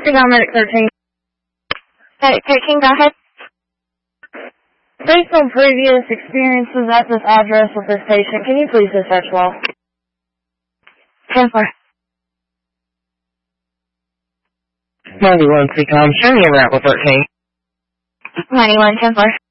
Medic 13. Medic 13, go ahead. Based on previous experiences at this address with this patient, can you please dispatch wall? 10-4. 91 CCOM, show me a route with 13. 91, 10-4.